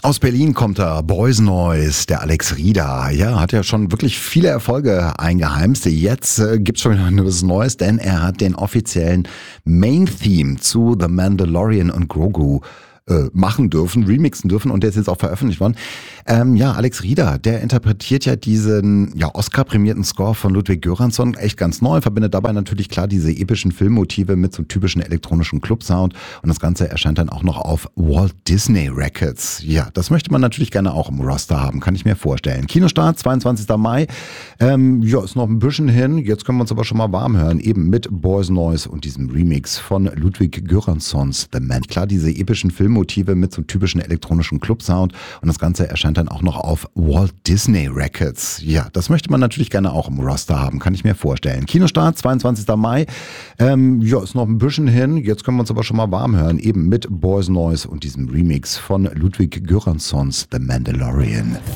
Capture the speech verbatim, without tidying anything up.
Aus Berlin kommt er, Boys Noise, der Alex Rieder. Ja, hat ja schon wirklich viele Erfolge eingeheimst. Jetzt äh, gibt's schon wieder was Neues, denn er hat den offiziellen Main-Theme zu The Mandalorian und Grogu äh, machen dürfen, remixen dürfen und der ist jetzt auch veröffentlicht worden. Ähm, ja, Alex Rieder, der interpretiert ja diesen ja, Oscar-prämierten Score von Ludwig Göransson echt ganz neu, verbindet dabei natürlich klar diese epischen Filmmotive mit so einem typischen elektronischen Club-Sound und das Ganze erscheint dann auch noch auf Walt Disney Records. Ja, das möchte man natürlich gerne auch im Roster haben, kann ich mir vorstellen. Kinostart, zweiundzwanzigster Mai. Ähm, ja, ist noch ein bisschen hin. Jetzt können wir uns aber schon mal warm hören, eben mit Boys Noise und diesem Remix von Ludwig Göranssons The Man. Klar, diese epischen Filmmotive mit so einem typischen elektronischen Club-Sound und das Ganze erscheint dann auch noch auf Walt Disney Records. Ja, das möchte man natürlich gerne auch im Roster haben, kann ich mir vorstellen. Kinostart, zweiundzwanzigster Mai. Ähm, ja, ist noch ein bisschen hin. Jetzt können wir uns aber schon mal warm hören, eben mit Boys Noise und diesem Remix von Ludwig Göranssons The Mandalorian.